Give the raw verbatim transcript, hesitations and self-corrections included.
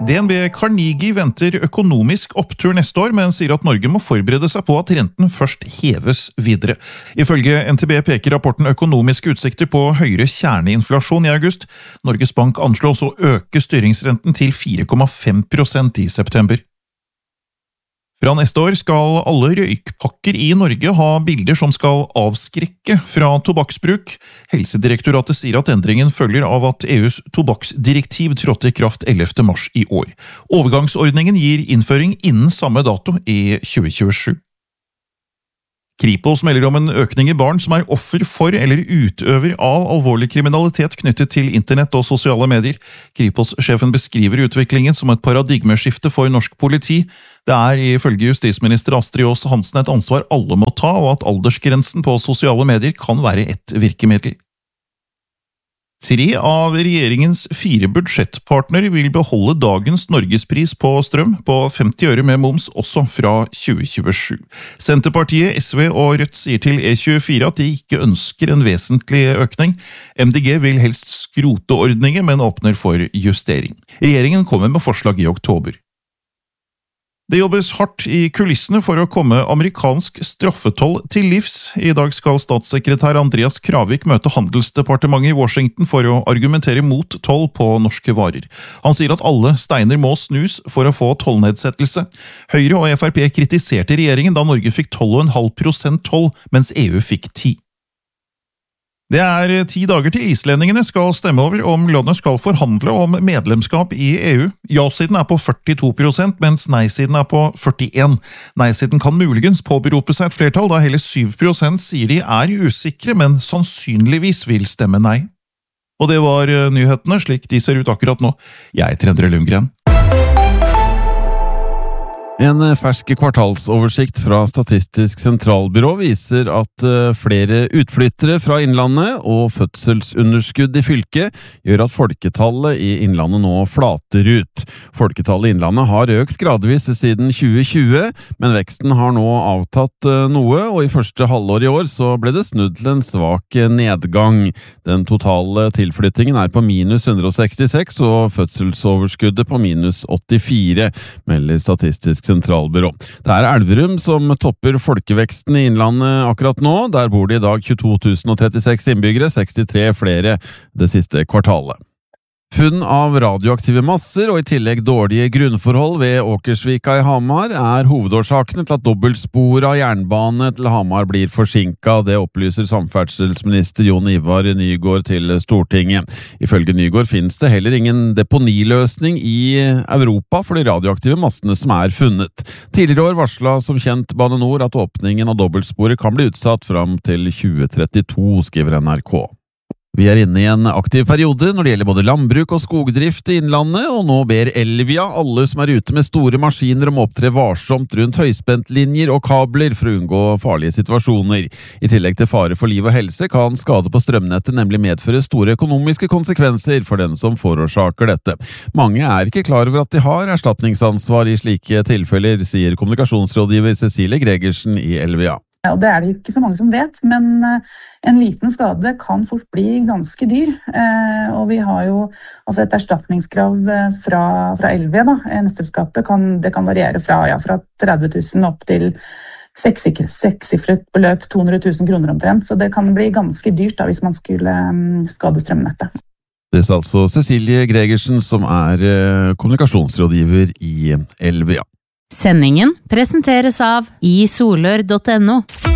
D N B Carnegie venter økonomisk opptur neste år, men sier at Norge må forberede seg på at renten først heves videre. Ifølge N T B peker rapporten økonomiske utsikter på høyere kjerneinflasjon i august. Norges Bank anslås å øke styringsrenten til fire komma fem prosent i september. Fra neste år skal alle røykpakker i Norge ha bilder som skal avskrekke fra tobakksbruk. Helsedirektoratet sier at endringen følger av at E U's tobakksdirektiv trådte i kraft ellevte mars i år. Overgangsordningen gir innføring innen samme dato i tjue tjuesju. Kripos melder om en økning i barn som er offer for eller utøver av alvorlig kriminalitet knyttet til internett og sosiale medier. Kripos-sjefen beskriver utviklingen som et paradigmeskifte for norsk politi. Det er ifølge justisminister Astrid Aas Hansen et ansvar alle må ta, og at aldersgrensen på sosiale medier kan være et virkemiddel. Tre av regjeringens fire budsjettpartnere vil beholde dagens norgespris på strøm på femti øre med moms også fra tjue tjuesju. Senterpartiet, S V og Rødt sier til E tjuefire at de ikke ønsker en vesentlig økning. M D G vil helst skrote ordningen, men åpner for justering. Regjeringen kommer med forslag i oktober. Det jobbes hardt i kulissene for å komme amerikansk straffetoll til livs. I dag skal statssekretær Andreas Kravik møte Handelsdepartementet i Washington for å argumentere mot toll på norske varer. Han sier at alle steiner må snus for å få tollnedsettelse. Høyre og F R P kritiserte regjeringen da Norge fikk tolv komma fem prosent toll, mens E U fikk ti. Det er ti dager til islendingene skal stemme over om landet skal forhandle om medlemskap i E U. Ja-siden er på førtito prosent, mens nei-siden er på førtien. Nei-siden kan muligens påberope seg et flertall, da hele syv prosent sier de er usikre, men sannsynligvis vil stemme nei. Og det var nyhetene, slik de ser ut akkurat nå. Jeg heter Endre Lundgren. En fersk kvartalsoversikt fra Statistisk sentralbyrå viser at flere utflyttere fra Innlandet og fødselsunderskudd i fylket gjør at folketallet i Innlandet nå flater ut. Folketallet i Innlandet har økt gradvis siden tjue tjue, men veksten har nå avtatt noe, og i første halvår i år så ble det snudd til en svak nedgang. Den totale tilflyttingen er på minus hundre og sekstiseks, og fødselsoverskuddet på minus åttifire, melder Statistisk sentralbyrå. Det er Elverum som topper folkeveksten i Innlandet akkurat nå. Der bor det i dag tjueto tusen og trettiseks innbyggere, sekstitre flere det siste kvartalet. Funn av radioaktive masser og i tillegg dårlige grunnforhold ved Åkersvika i Hamar er hovedårsakene til at dobbeltspor av jernbane til Hamar blir forsinket. Det opplyser samferdselsminister Jon Ivar Nygård til Stortinget. Ifølge Nygård finnes det heller ingen deponiløsning i Europa for de radioaktive massene som er funnet. Tidligere år varslet som kjent Bane Nor at åpningen av dobbeltsporet kan bli utsatt fram til tjue trettito, skriver N R K. Vi er inne i en aktiv periode når det gjelder både landbruk og skogdrift i Innlandet, og nå ber Elvia alle som er ute med store maskiner om å opptre varsomt rundt høyspentlinjer og kabler for å unngå farlige situasjoner. I tillegg til fare for liv og helse kan skade på strømnettet nemlig medføre store økonomiske konsekvenser for den som forårsaker dette. Mange er ikke klar over at de har erstatningsansvar i slike tilfeller, sier kommunikasjonsrådgiver Cecilie Gregersen i Elvia. Og det er det ikke så mange som vet, men en liten skade kan fort bli ganske dyr. Og vi har jo altså et erstatningskrav fra, fra Elvia, da. Nettselskapet kan, det kan variere fra, ja, fra tretti tusen opp til sekssifret beløp, to hundre tusen kroner omtrent. Så det kan bli ganske dyrt da, hvis man skulle skade strømnettet. Det er altså Cecilie Gregersen som er kommunikasjonsrådgiver i Elvia. Sendingen presenteres av i solør punktum no.